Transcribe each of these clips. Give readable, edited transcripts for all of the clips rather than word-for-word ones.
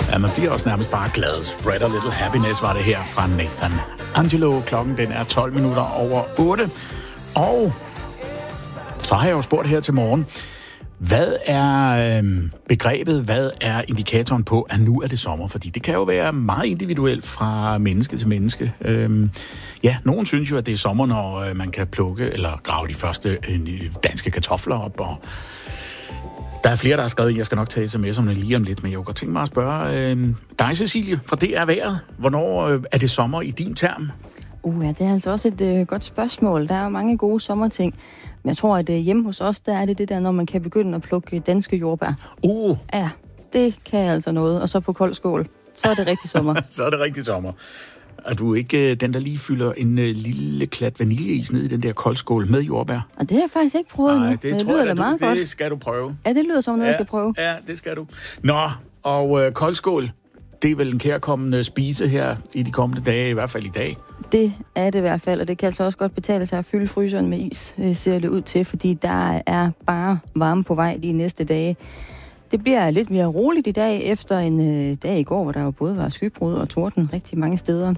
Ja, man bliver også nærmest bare glad. Spread a little happiness var det her fra Nathan Angelo. Klokken den er 12 minutter over 8. Og så har jeg jo spurgt her til morgen, hvad er begrebet, hvad er indikatoren på, at nu er det sommer? Fordi det kan jo være meget individuelt fra menneske til menneske. Nogen synes jo, at det er sommer, når man kan plukke eller grave de første danske kartofler op. Og der er flere, der har skrevet, jeg skal nok tage sms'erne lige om lidt, men jeg kunne godt tænke mig at spørge dig, Cecilie, fra DR Vejret. Hvornår er det sommer i din term? Ja, det er altså også et godt spørgsmål. Der er jo mange gode sommerting. Men jeg tror, at hjemme hos os, der er det der, når man kan begynde at plukke danske jordbær. Ja, det kan altså noget. Og så på kold skål, så er det rigtig sommer. Så er det rigtig sommer. Er du ikke den, der lige fylder en lille klat vaniljeis ned i den der koldskål med jordbær? Og det har jeg faktisk ikke prøvet endnu. Det lyder da meget godt. Det skal du prøve. Ja, det lyder som noget, jeg skal prøve. Ja, det skal du. Nå, og koldskål, det er vel en kærkommende spise her i de kommende dage, i hvert fald i dag. Det er det i hvert fald, og det kan altså også godt betale sig at fylde fryseren med is, ser det ud til, fordi der er bare varme på vej de næste dage. Det bliver lidt mere roligt i dag, efter en dag i går, hvor der jo både var skybrud og torden rigtig mange steder.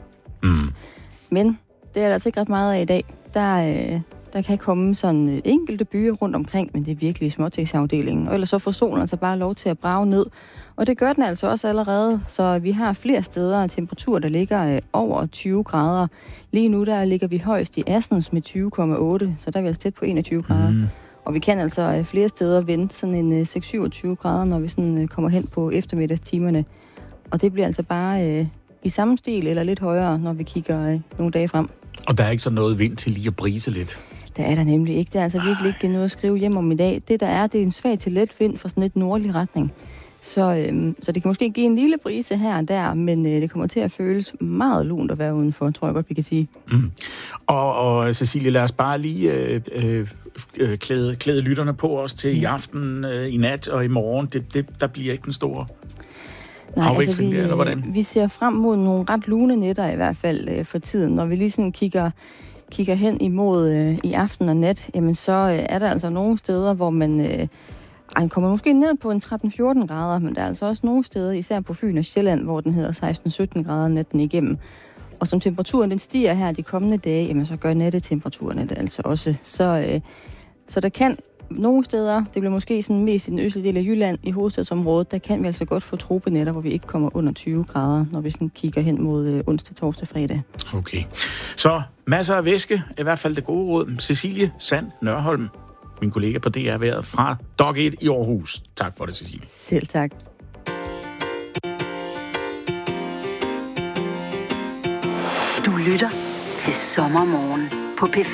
Men det er der altså ikke ret meget af i dag. Der kan komme sådan enkelte byer rundt omkring, men det er virkelig småtingsafdelingen. Og ellers så får solen altså bare lov til at brage ned. Og det gør den altså også allerede, så vi har flere steder temperaturer, der ligger over 20 grader. Lige nu der ligger vi højst i Assens med 20,8, så der er vi altså tæt på 21 grader. Og vi kan altså flere steder vente sådan en 6-27 grader, når vi sådan kommer hen på eftermiddagstimerne. Og det bliver altså bare i samme stil eller lidt højere, når vi kigger nogle dage frem. Og der er ikke så noget vind til lige at brise lidt? Der er der nemlig ikke. Det er altså virkelig ikke noget at skrive hjem om i dag. Det der er, det er en svag til let vind fra sådan et nordlig retning. Så det kan måske give en lille brise her og der, men det kommer til at føles meget lunt at være udenfor, tror jeg godt, vi kan sige. Og Cecilie, lad os bare lige klæde lytterne på os til i aften, i nat og i morgen. Der bliver ikke den store afveksling der, eller hvordan? Vi ser frem mod nogle ret lune nætter i hvert fald for tiden. Når vi lige sådan kigger hen imod i aften og nat, jamen så er der altså nogle steder, hvor man kommer måske ned på en 13-14 grader, men der er altså også nogle steder, især på Fyn og Sjælland, hvor den hedder 16-17 grader natten igennem. Og som temperaturen den stiger her de kommende dage, jamen så gør nattetemperaturerne det altså også. Så der kan nogle steder, det bliver måske sådan mest i den østlige del af Jylland, i hovedstadsområdet, der kan vi altså godt få tropenætter, hvor vi ikke kommer under 20 grader, når vi sådan kigger hen mod onsdag, torsdag, fredag. Okay. Så masser af væske, i hvert fald det gode råd. Cecilie Sand Nørholm, min kollega på DR Vejret fra Dog 1 i Aarhus. Tak for det, Cecilie. Selv tak. Du lytter til Sommermorgen på P4.